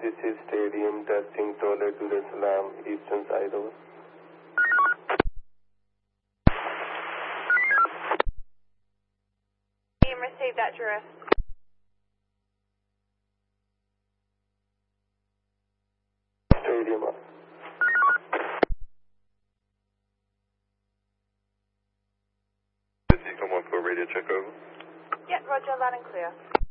This is Stadium, testing toilet to the Salam, eastern side over. Team received that, Jurist. Stadium up. Come on for radio check over. Yep, roger, loud and clear.